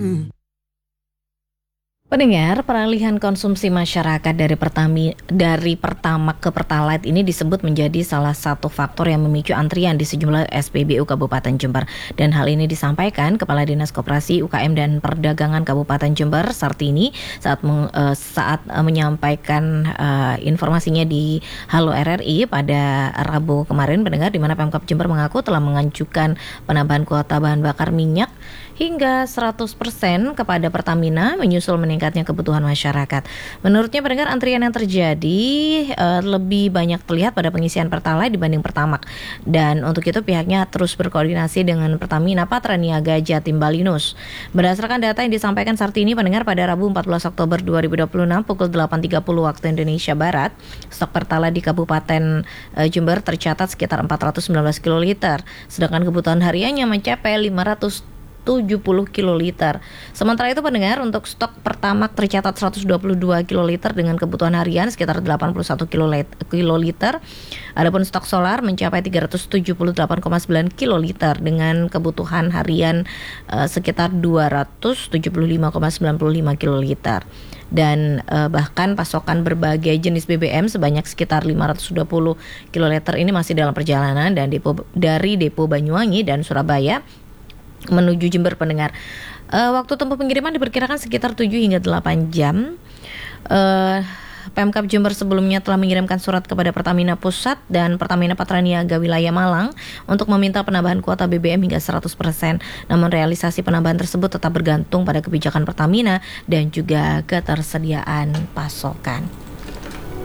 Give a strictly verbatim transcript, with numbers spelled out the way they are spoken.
Pendengar, peralihan konsumsi masyarakat dari Pertami, dari Pertamax ke Pertalite ini disebut menjadi salah satu faktor yang memicu antrian di sejumlah S P B U Kabupaten Jember. Dan hal ini disampaikan Kepala Dinas Koperasi, U K M dan Perdagangan Kabupaten Jember, Sartini, saat meng, uh, saat uh, menyampaikan uh, informasinya di Halo R R I pada Rabu kemarin, pendengar, di mana Pemkab Jember mengaku telah mengajukan penambahan kuota bahan bakar minyak hingga seratus persen kepada Pertamina menyusul meningkatnya kebutuhan masyarakat. Menurutnya, pendengar, antrian yang terjadi uh, lebih banyak terlihat pada pengisian Pertalite dibanding Pertamax. Dan untuk itu pihaknya terus berkoordinasi dengan Pertamina Patraniaga Jatim Balinus. Berdasarkan data yang disampaikan Sartini, pendengar, pada Rabu empat belas Oktober dua ribu dua puluh enam pukul delapan tiga puluh waktu Indonesia Barat, stok Pertalite di Kabupaten uh, Jember tercatat sekitar empat ratus sembilan belas kiloliter, sedangkan kebutuhan hariannya mencapai lima ratus tujuh puluh kiloliter. Sementara itu, pendengar, untuk stok Pertamax tercatat seratus dua puluh dua kiloliter dengan kebutuhan harian sekitar delapan puluh satu kiloliter. Adapun stok solar mencapai tiga ratus tujuh puluh delapan koma sembilan kiloliter dengan kebutuhan harian uh, sekitar dua ratus tujuh puluh lima koma sembilan lima kiloliter. Dan uh, bahkan pasokan berbagai jenis B B M sebanyak sekitar lima ratus dua puluh kiloliter ini masih dalam perjalanan dan depo, dari depo Banyuwangi dan Surabaya menuju Jember, pendengar. Uh, waktu tempuh pengiriman diperkirakan sekitar tujuh hingga delapan jam. Uh, Pemkab Jember sebelumnya telah mengirimkan surat kepada Pertamina Pusat dan Pertamina Patraniaga Wilayah Malang untuk meminta penambahan kuota B B M hingga seratus persen. Namun realisasi penambahan tersebut tetap bergantung pada kebijakan Pertamina dan juga ketersediaan pasokan.